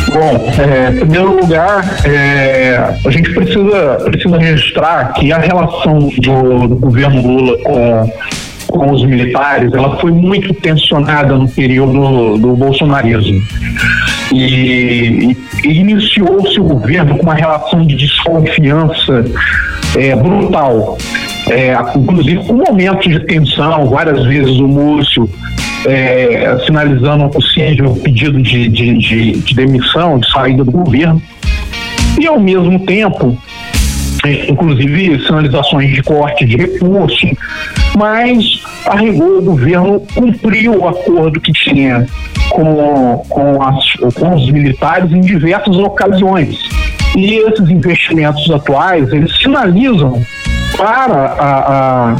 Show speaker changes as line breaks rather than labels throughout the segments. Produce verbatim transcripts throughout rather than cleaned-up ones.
Bom, é, em primeiro lugar, é, a gente precisa, precisa registrar que a relação do, do governo Lula com, com os militares, ela foi muito tensionada no período do bolsonarismo. E, e iniciou-se o governo com uma relação de desconfiança é, brutal. É, inclusive com momentos de tensão, várias vezes o Múcio É, sinalizando um possível pedido de, de, de, de demissão, de saída do governo, e ao mesmo tempo, é, inclusive sinalizações de corte de recurso, mas a rigor o governo cumpriu o acordo que tinha com, com, as, com os militares em diversas ocasiões. E esses investimentos atuais, eles sinalizam para a, a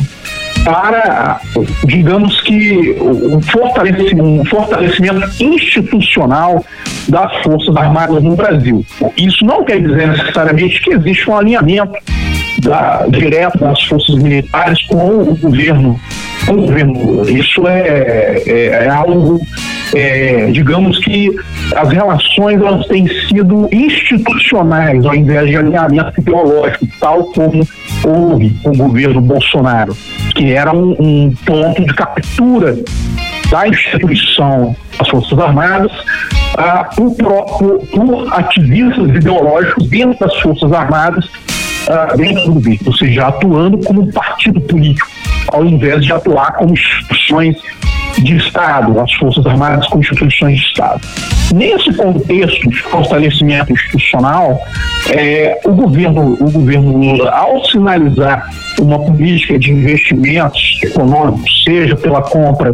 para, digamos que, um fortalecimento, um fortalecimento institucional das Forças Armadas no Brasil. Isso não quer dizer necessariamente que existe um alinhamento da, direto das forças militares com o governo. Com o governo. Isso é, é, é algo, é, digamos que as relações elas têm sido institucionais ao invés de alinhamento ideológico, tal como houve com o governo Bolsonaro, que era um, um ponto de captura da instituição das Forças Armadas ah, por, próprio, por ativistas ideológicos dentro das Forças Armadas, ah, dentro do governo, ou seja, atuando como um partido político, ao invés de atuar como instituições de Estado, as Forças Armadas como instituições de Estado. Nesse contexto de fortalecimento institucional, é, o governo, o governo Lula, ao sinalizar uma política de investimentos econômicos, seja pela compra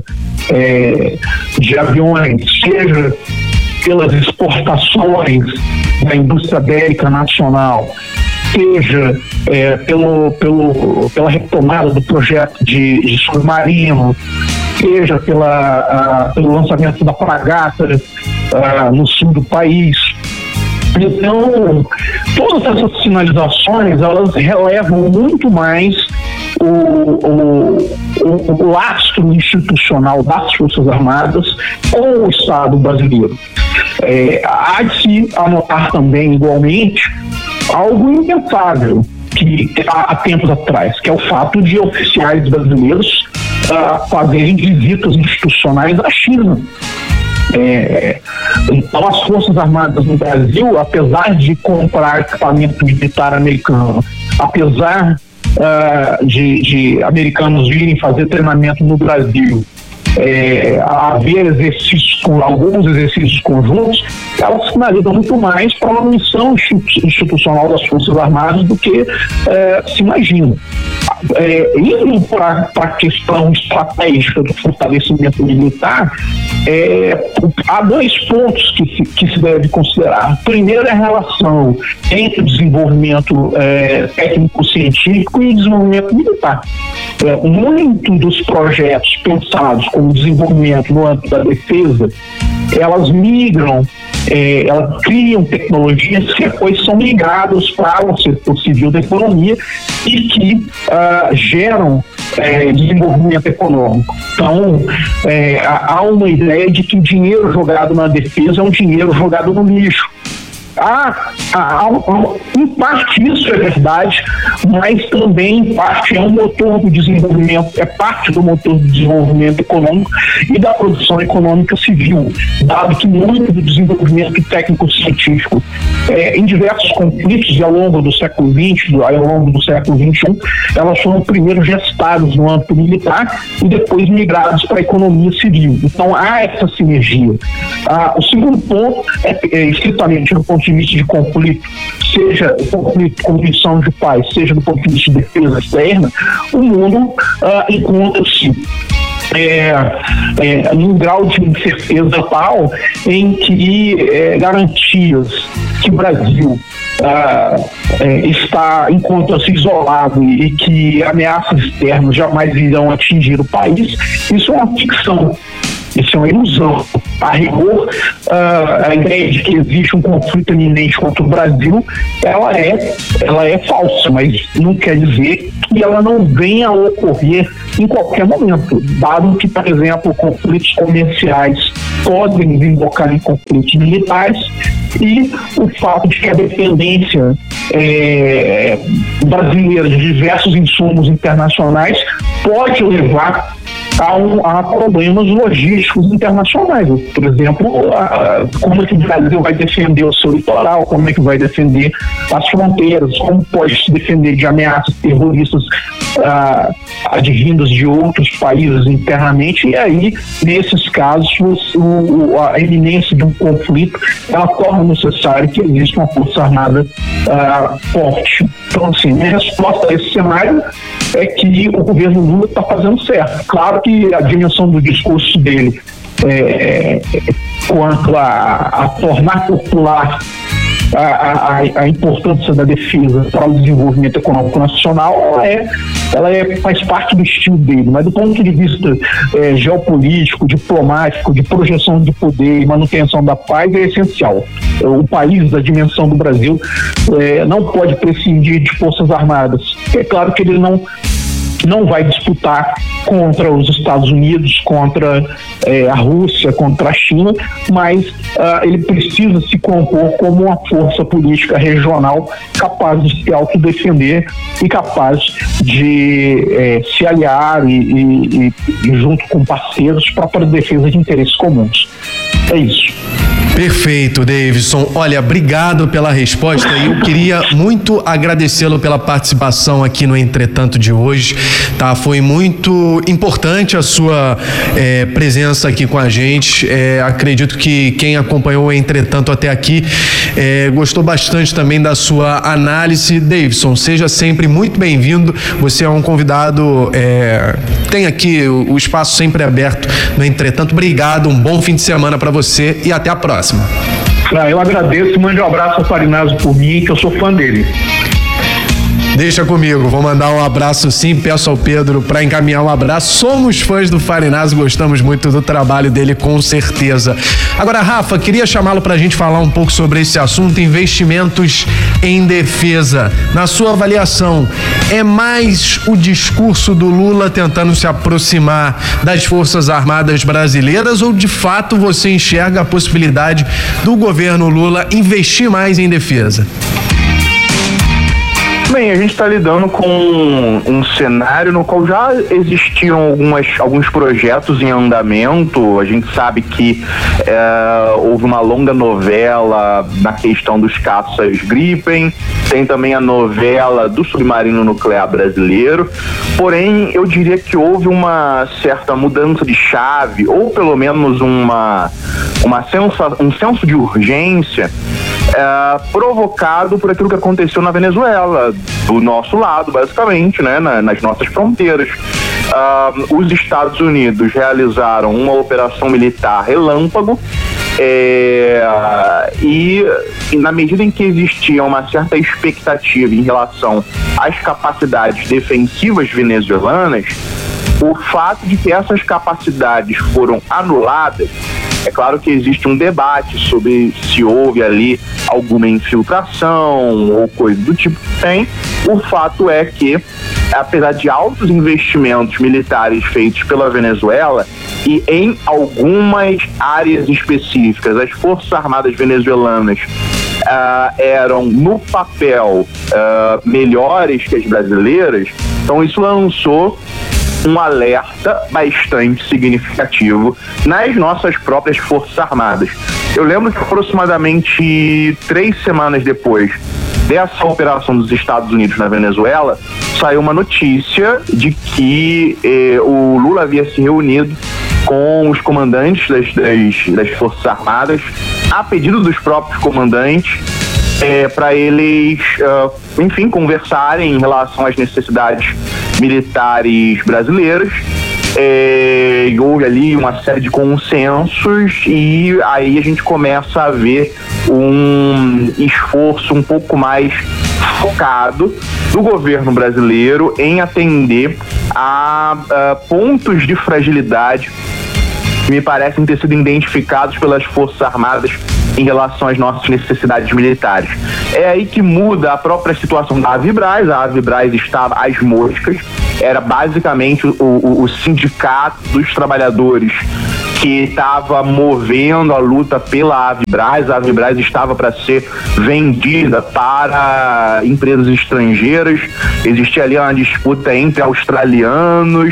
é, de aviões, seja pelas exportações da indústria bélica nacional, seja é, pelo, pelo, pela retomada do projeto de, de submarino, seja pela, a, pelo lançamento da fragata a, no sul do país. Então, todas essas sinalizações, elas relevam muito mais o, o, o, o lastro institucional das Forças Armadas com o Estado brasileiro. É, há de se anotar também, igualmente, algo impensável que há, há tempos atrás, que é o fato de oficiais brasileiros uh, fazerem visitas institucionais à China. É, então as Forças Armadas no Brasil, apesar de comprar equipamento militar americano, apesar uh, de, de americanos virem fazer treinamento no Brasil, é, haver exercícios, com alguns exercícios conjuntos, elas sinalizam muito mais para uma missão institucional das Forças Armadas do que é, se imagina. É, indo para a questão estratégica do fortalecimento militar, é, há dois pontos que se, que se deve considerar. Primeiro é a relação entre o desenvolvimento é, técnico-científico e o desenvolvimento militar. É, muito dos projetos pensados como desenvolvimento no âmbito da defesa, elas migram, é, elas criam tecnologias que depois são ligadas para o setor civil da economia e que uh, geram é, desenvolvimento econômico. Então, é, há uma ideia de que o dinheiro jogado na defesa é um dinheiro jogado no lixo. Há, há, há, em parte isso é verdade, mas também em parte é um motor do desenvolvimento, é parte do motor do desenvolvimento econômico e da produção econômica civil, dado que muito do desenvolvimento técnico-científico é, em diversos conflitos e ao longo do século vinte, ao longo do século vinte e um, elas foram primeiro gestadas no âmbito militar e depois migradas para a economia civil. Então há essa sinergia. Ah, o segundo ponto é, é estritamente no ponto de vista de conflito, seja o conflito com missão de paz, seja do ponto de vista de defesa externa, o mundo ah, encontra-se É, é, num grau de incerteza tal em que é, garantias que o Brasil ah, é, está encontra-se isolado e que ameaças externas jamais irão atingir o país, isso é uma ficção. Isso é uma ilusão. A rigor, uh, a ideia de que existe um conflito iminente contra o Brasil, ela é, ela é falsa, mas não quer dizer que ela não venha a ocorrer em qualquer momento, dado que, por exemplo, conflitos comerciais podem desembocar em conflitos militares, e o fato de que a dependência é, brasileira de diversos insumos internacionais pode levar a, um, a problemas logísticos internacionais. Por exemplo, a, como é que o Brasil vai defender o seu litoral, como é que vai defender as fronteiras, como pode se defender de ameaças terroristas ah, advindas de outros países internamente. E aí, nesses casos, o, a iminência de um conflito, ela torna necessário que exista uma força armada ah, forte. Então, assim, minha resposta a esse cenário é que o governo Lula está fazendo certo. Claro que a dimensão do discurso dele é, quanto a, a tornar popular a, a, a importância da defesa para o desenvolvimento econômico nacional, ela, é, ela é, faz parte do estilo dele, mas do ponto de vista é, geopolítico, diplomático, de projeção de poder e manutenção da paz, é essencial. O país da dimensão do Brasil é, não pode prescindir de forças armadas. É claro que ele não não vai disputar contra os Estados Unidos, contra eh, a Rússia, contra a China, mas uh, ele precisa se compor como uma força política regional capaz de se autodefender e capaz de eh, se aliar e, e, e junto com parceiros para a defesa de interesses comuns. É isso.
Perfeito, Davidson. Olha, obrigado pela resposta e eu queria muito agradecê-lo pela participação aqui no Entretanto de hoje, tá? Foi muito importante a sua é, presença aqui com a gente. É, acredito que quem acompanhou o Entretanto até aqui é, gostou bastante também da sua análise. Davidson, seja sempre muito bem-vindo. Você é um convidado, é, tem aqui o, o espaço sempre aberto no Entretanto. Obrigado, um bom fim de semana para você e até a próxima.
Ah, eu agradeço, mande um abraço ao Farinazzo por mim, que eu sou fã dele.
Deixa comigo, vou mandar um abraço sim, peço ao Pedro para encaminhar um abraço. Somos fãs do Farinazzo, gostamos muito do trabalho dele, com certeza. Agora, Rafa, queria chamá-lo para a gente falar um pouco sobre esse assunto, investimentos em defesa. Na sua avaliação, é mais o discurso do Lula tentando se aproximar das Forças Armadas brasileiras ou, de fato, você enxerga a possibilidade do governo Lula investir mais em defesa?
Bem, a gente está lidando com um cenário no qual já existiam algumas, alguns projetos em andamento. A gente sabe que é, houve uma longa novela na questão dos caças Gripen, tem também a novela do submarino nuclear brasileiro, porém eu diria que houve uma certa mudança de chave, ou pelo menos uma, uma sensa, um senso de urgência É, provocado por aquilo que aconteceu na Venezuela, do nosso lado, basicamente, né, na, nas nossas fronteiras. Uh, os Estados Unidos realizaram uma operação militar relâmpago, é, e, e na medida em que existia uma certa expectativa em relação às capacidades defensivas venezuelanas, o fato de que essas capacidades foram anuladas, é claro que existe um debate sobre se houve ali alguma infiltração ou coisa do tipo. Tem. O fato é que, apesar de altos investimentos militares feitos pela Venezuela, e em algumas áreas específicas, as Forças Armadas venezuelanas uh, eram, no papel, uh, melhores que as brasileiras, então isso lançou um alerta bastante significativo nas nossas próprias Forças Armadas. Eu lembro que aproximadamente três semanas depois dessa operação dos Estados Unidos na Venezuela, saiu uma notícia de que eh, o Lula havia se reunido com os comandantes das, das, das Forças Armadas, a pedido dos próprios comandantes, É, para eles, uh, enfim, conversarem em relação às necessidades militares brasileiras. É, houve ali uma série de consensos e aí a gente começa a ver um esforço um pouco mais focado do governo brasileiro em atender a, a pontos de fragilidade me parecem ter sido identificados pelas Forças Armadas em relação às nossas necessidades militares. É aí que muda a própria situação da Avibraz. A Avibraz estava às moscas, era basicamente o, o, o sindicato dos trabalhadores que estava movendo a luta pela Avibraz. A Avibraz estava para ser vendida para empresas estrangeiras. Existia ali uma disputa entre australianos,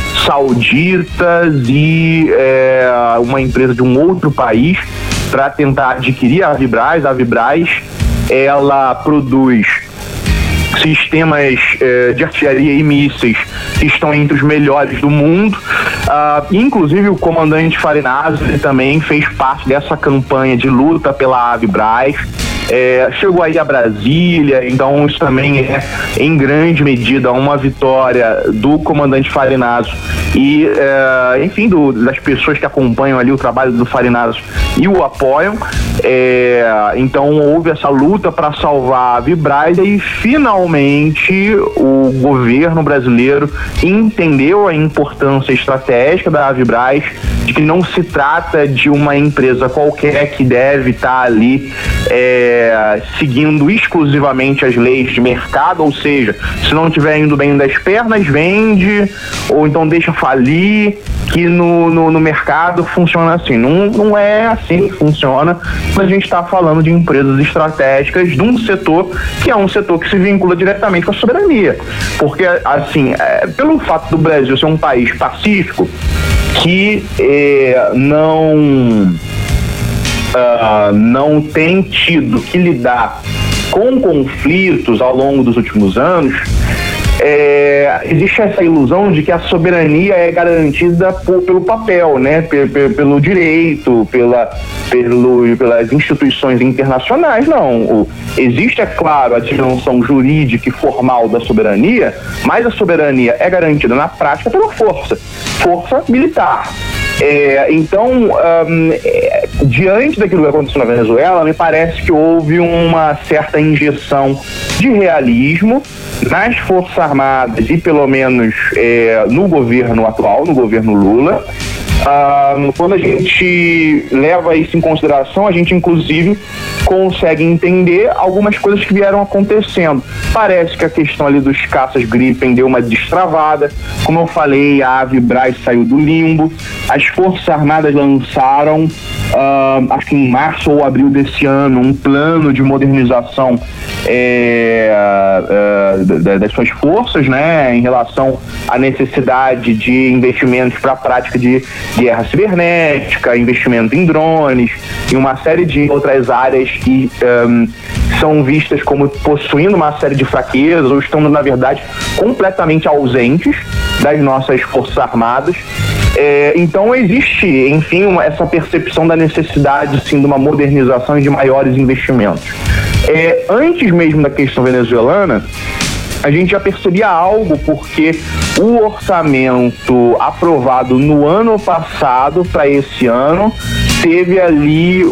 sauditas e é, uma empresa de um outro país para tentar adquirir a Avibraz. A Avibraz, ela produz sistemas eh, de artilharia e mísseis que estão entre os melhores do mundo. Uh, inclusive o comandante Farinazzo, ele também fez parte dessa campanha de luta pela Avibraz. É, chegou aí a Brasília, então isso também é, em grande medida, uma vitória do comandante Farinazzo e, é, enfim, do, das pessoas que acompanham ali o trabalho do Farinazzo e o apoiam. É, então houve essa luta para salvar a Avibraz e finalmente o governo brasileiro entendeu a importância estratégica da Avibraz, de que não se trata de uma empresa qualquer que deve estar ali é, seguindo exclusivamente as leis de mercado, ou seja, se não estiver indo bem das pernas, vende, ou então deixa falir, que no, no, no mercado funciona assim. Não, não é assim que funciona, mas a gente está falando de empresas estratégicas de um setor que é um setor que se vincula diretamente com a soberania. Porque, assim, é, pelo fato do Brasil ser um país pacífico, que é, não, uh, não tem tido que lidar com conflitos ao longo dos últimos anos, É, existe essa ilusão de que a soberania é garantida por, pelo papel, né? P- p- pelo direito, pela, pelo, pelas instituições internacionais. Não. O, existe, é claro, a dimensão jurídica e formal da soberania, mas a soberania é garantida na prática pela força, força militar. É, então, um, é, diante daquilo que aconteceu na Venezuela, me parece que houve uma certa injeção de realismo nas Forças Armadas e pelo menos é, no governo atual, no governo Lula. Um, quando a gente leva isso em consideração, a gente inclusive consegue entender algumas coisas que vieram acontecendo. Parece que a questão ali dos caças Gripen deu uma destravada. Como eu falei, a Avibraz saiu do limbo. As Forças Armadas lançaram, uh, acho que em março ou abril desse ano, um plano de modernização é, uh, das suas forças, né, em relação à necessidade de investimentos para a prática de guerra cibernética, investimento em drones e uma série de outras áreas que um, são vistas como possuindo uma série de fraquezas ou estando, na verdade, completamente ausentes das nossas Forças Armadas. É, então existe, enfim, uma, essa percepção da necessidade, sim, de uma modernização e de maiores investimentos. É, antes mesmo da questão venezuelana, a gente já percebia algo, porque o orçamento aprovado no ano passado para esse ano teve ali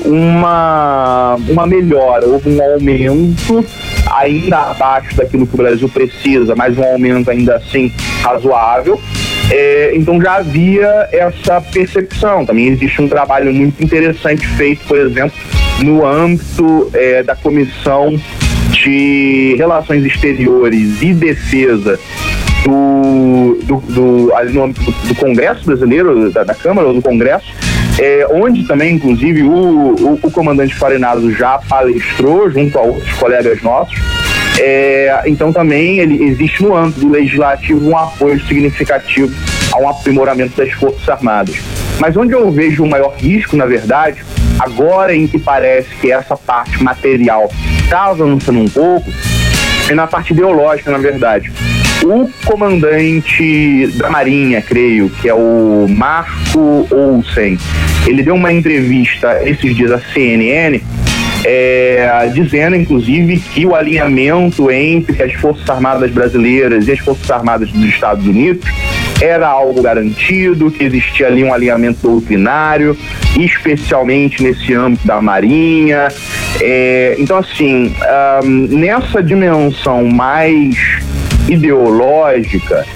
uma, uma melhora, houve um aumento ainda abaixo daquilo que o Brasil precisa, mas um aumento ainda assim razoável. É, então já havia essa percepção. Também existe um trabalho muito interessante feito, por exemplo, no âmbito é, da Comissão de Relações Exteriores e Defesa do, do, do, ali no âmbito do, do Congresso brasileiro, da, da Câmara ou do Congresso, é, onde também, inclusive, o, o, o comandante Farinazzo já palestrou junto a outros colegas nossos. É, então também ele, existe no âmbito do Legislativo um apoio significativo ao aprimoramento das Forças Armadas. Mas onde eu vejo o maior risco, na verdade, agora em que parece que essa parte material está avançando um pouco, é na parte ideológica, na verdade. O comandante da Marinha, creio, que é o Marco Olsen, ele deu uma entrevista esses dias à C N N, é, dizendo, inclusive, que o alinhamento entre as Forças Armadas brasileiras e as Forças Armadas dos Estados Unidos era algo garantido, que existia ali um alinhamento doutrinário, especialmente nesse âmbito da Marinha. É, então, assim, um, nessa dimensão mais ideológica,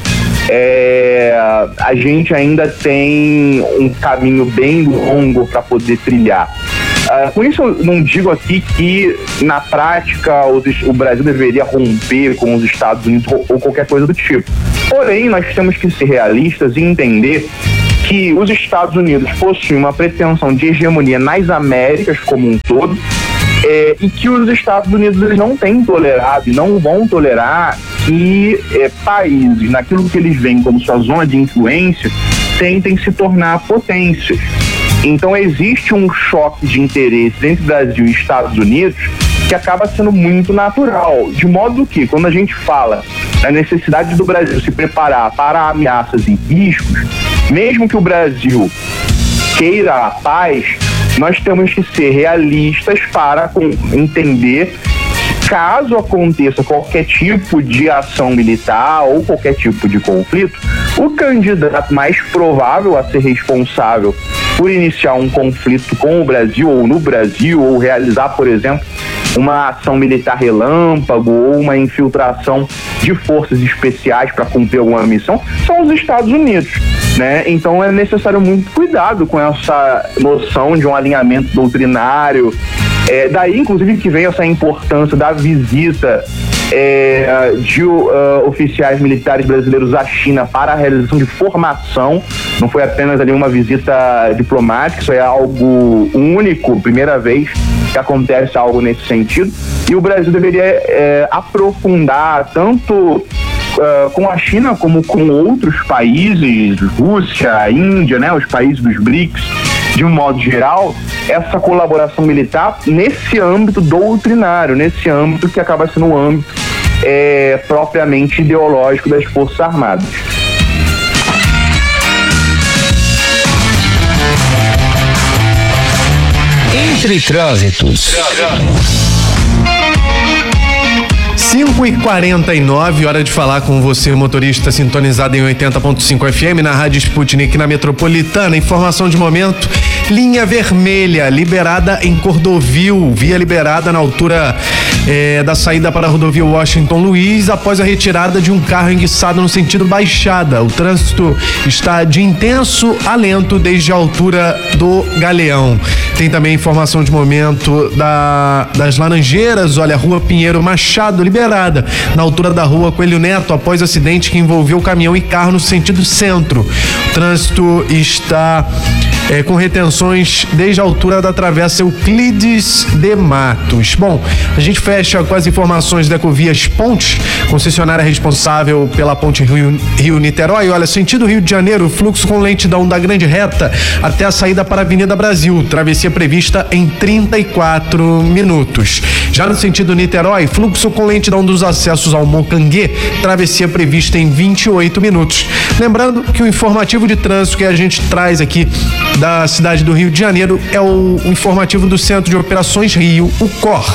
é, a gente ainda tem um caminho bem longo para poder trilhar. Uh, com isso, eu não digo aqui que, na prática, os, o Brasil deveria romper com os Estados Unidos ou, ou qualquer coisa do tipo. Porém, nós temos que ser realistas e entender que os Estados Unidos possuem uma pretensão de hegemonia nas Américas como um todo, é, e que os Estados Unidos eles não têm tolerado e não vão tolerar que é, países, naquilo que eles veem como sua zona de influência, tentem se tornar potências. Então existe um choque de interesses entre Brasil e Estados Unidos que acaba sendo muito natural, de modo que, quando a gente fala da necessidade do Brasil se preparar para ameaças e riscos, mesmo que o Brasil queira a paz, nós temos que ser realistas para entender que, caso aconteça qualquer tipo de ação militar ou qualquer tipo de conflito, o candidato mais provável a ser responsável por iniciar um conflito com o Brasil ou no Brasil, ou realizar, por exemplo, uma ação militar relâmpago ou uma infiltração de forças especiais para cumprir alguma missão, são os Estados Unidos, né? Então é necessário muito cuidado com essa noção de um alinhamento doutrinário. É, daí, inclusive, que vem essa importância da visita É, de uh, oficiais militares brasileiros à China para a realização de formação. Não foi apenas ali uma visita diplomática, isso é algo único, primeira vez que acontece algo nesse sentido, e o Brasil deveria é, aprofundar tanto uh, com a China como com outros países, Rússia, Índia, né, os países dos BRICS, de um modo geral, essa colaboração militar nesse âmbito doutrinário, nesse âmbito que acaba sendo um âmbito é, propriamente ideológico das Forças Armadas.
Entre trânsitos.
cinco e quarenta e nove, hora de falar com você, motorista sintonizado em oitenta ponto cinco F M na Rádio Sputnik na Metropolitana. Informação de momento: linha vermelha liberada em Cordovil, via liberada na altura é, da saída para a rodovia Washington Luiz, após a retirada de um carro enguiçado no sentido Baixada. O trânsito está de intenso a lento desde a altura do Galeão. Tem também informação de momento da, das Laranjeiras, olha, Rua Pinheiro Machado, liberada na altura da Rua Coelho Neto, após acidente que envolveu caminhão e carro no sentido centro. O trânsito está é, com retenções desde a altura da travessa Euclides de Matos. Bom, a gente fecha com as informações da Ecovias Pontes, concessionária responsável pela ponte Rio, Rio Niterói. Olha, sentido Rio de Janeiro, fluxo com lentidão da Grande Reta até a saída para a Avenida Brasil, travessia prevista em trinta e quatro minutos. Já no sentido Niterói, fluxo com lentidão dos acessos ao Mocanguê, travessia prevista em vinte e oito minutos. Lembrando que o informativo de trânsito que a gente traz aqui da cidade do Rio de Janeiro é o informativo do Centro de Operações Rio, o C O R.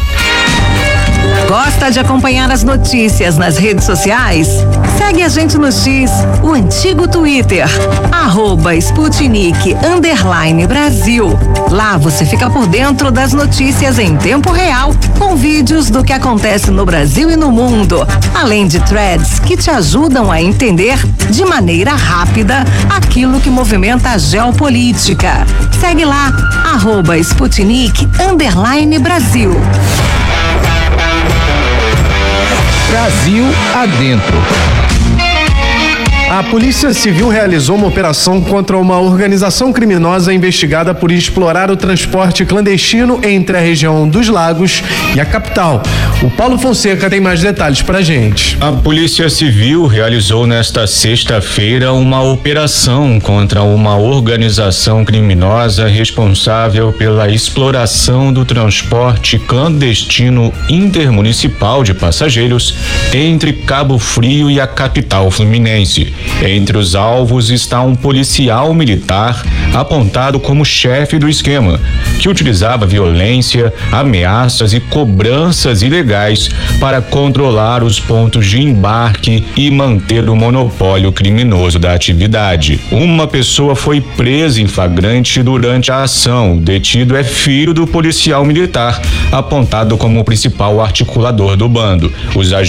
Gosta de acompanhar as notícias nas redes sociais? Segue a gente no X, o antigo Twitter, arroba Sputnik underline Brasil. Lá você fica por dentro das notícias em tempo real, com vídeos do que acontece no Brasil e no mundo, além de threads que te ajudam a entender de maneira rápida aquilo que movimenta a geopolítica. Segue lá, arroba Sputnik underline Brasil.
Brasil adentro.
A Polícia Civil realizou uma operação contra uma organização criminosa investigada por explorar o transporte clandestino entre a região dos Lagos e a capital. O Paulo Fonseca tem mais detalhes pra gente.
A Polícia Civil realizou nesta sexta-feira uma operação contra uma organização criminosa responsável pela exploração do transporte clandestino intermunicipal de passageiros entre Cabo Frio e a capital fluminense. Entre os alvos está um policial militar apontado como chefe do esquema, que utilizava violência, ameaças e cobranças ilegais para controlar os pontos de embarque e manter o monopólio criminoso da atividade. Uma pessoa foi presa em flagrante durante a ação. O detido é filho do policial militar, apontado como o principal articulador do bando. Os